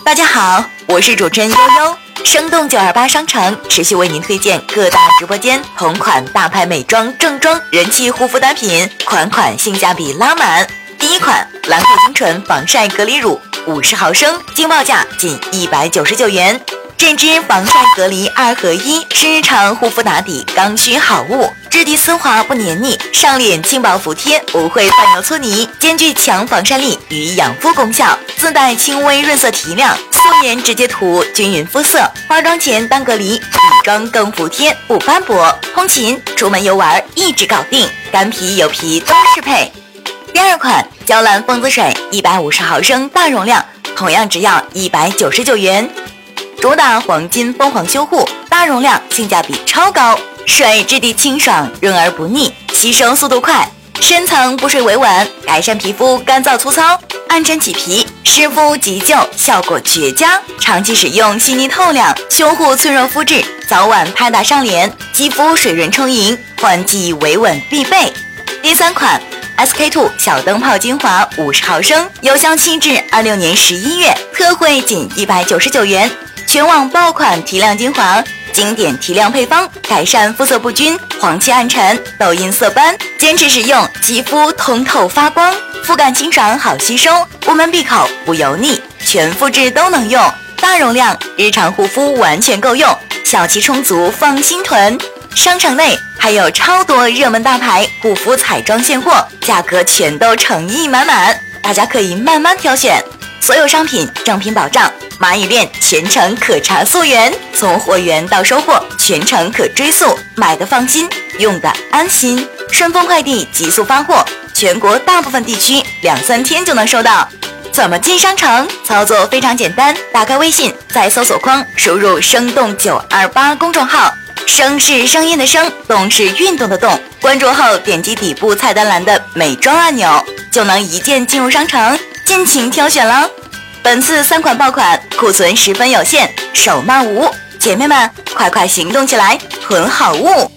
大家好，我是主持人悠悠，生动928商城持续为您推荐各大直播间同款大牌美妆正装人气护肤单品，款款性价比拉满。第一款兰蔻精纯防晒隔离乳50毫升，惊报价仅199元。这支防晒隔离2合1是日常护肤打底刚需好物，质地丝滑不黏腻，上脸轻薄服帖，不会泛油搓泥，兼具强防晒力与养肤功效，自带轻微润色提亮，素颜直接涂均匀肤色，化妆前当隔离，底妆更服帖不斑驳，通勤出门游玩一直搞定，干皮油皮都适配。第二款娇兰蜂子水150毫升大容量，同样只要199元。主打黄金凤凰修护，大容量，性价比超高。水质地清爽，润而不腻，吸收速度快，深层补水维稳，改善皮肤干燥粗糙、暗沉起皮、湿敷急救，效果绝佳。长期使用细腻透亮，修护脆弱肤质，早晚拍打上脸，肌肤水润充盈，换季维稳必备。第三款 SK2 小灯泡精华50毫升，有效期至26年11月，特惠仅199元。全网爆款提亮精华，经典提亮配方，改善肤色不均、黄气暗沉、痘印色斑，坚持使用，肌肤通透发光，肤感清爽好吸收，无门闭口不油腻，全肤质都能用，大容量，日常护肤完全够用，小气充足放心囤。商城内还有超多热门大牌护肤彩妆现货，价格全都诚意满满，大家可以慢慢挑选。所有商品正品保障，蚂蚁链全程可查溯源，从货源到收货全程可追溯，买的放心，用的安心。顺丰快递极速发货，全国大部分地区2-3天就能收到。怎么进商城？操作非常简单，打开微信，在搜索框输入生动928公众号，声是声音的声，动是运动的动，关注后点击底部菜单栏的美妆按钮，就能一键进入商城，尽情挑选了。本次3款爆款库存十分有限，手慢无，姐妹们快快行动起来，囤好物。